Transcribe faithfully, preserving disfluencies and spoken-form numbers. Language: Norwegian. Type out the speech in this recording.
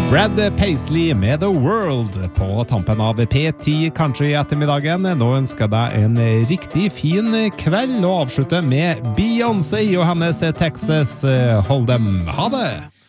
Brad Paisley med The World på tampen av P ti Country ettermiddagen. Nå ønsker deg en riktig fin kveld og avslutte med Beyoncé og hennes Texas Hold'em. Ha det!